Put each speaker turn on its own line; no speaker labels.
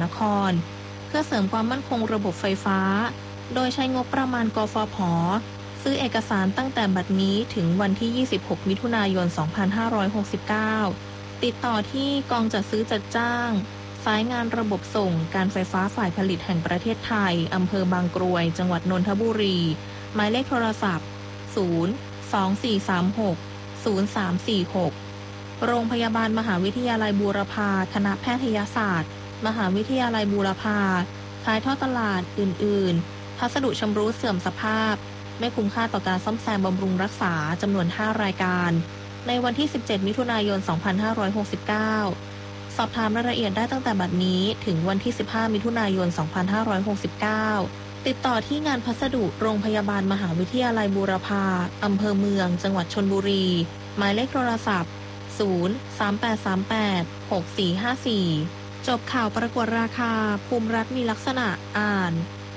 นครเพื่อเสริมความมั่นคงระบบไฟฟ้าโดยใช้งบประมาณกฟผ.ซื้อเอกสารตั้งแต่บัดนี้ถึงวันที่ 26 มิถุนายน 2569 ติดต่อที่กองจัดซื้อจัดจ้างสายงานระบบส่งการไฟฟ้าฝ่ายผลิตแห่งประเทศไทยอำเภอบางกรวยจังหวัดนนทบุรีหมายเลขโทรศัพท์ 024360346 โรงพยาบาลมหาวิทยาลัยบูรพาคณะแพทยศาสตร์มหาวิทยาลัยบูรพาขายทอดตลาดอื่นๆพัสดุชำรุดเสื่อมสภาพไม่คุ้มค่าต่อการซ่อมแซมบำรุงรักษาจำนวน 5 รายการในวันที่ 17 มิถุนายน 2569 สอบถามรายละเอียดได้ตั้งแต่บัดนี้ถึงวันที่ 15 มิถุนายน 2569 ติดต่อที่งานพัสดุโรงพยาบาลมหาวิทยาลัยบูรพาอำเภอเมืองจังหวัดชลบุรีหมายเลขโทรศัพท์ 038386454 จบข่าวประกวดราคาภูมิรัฐมีลักษณะอ่าน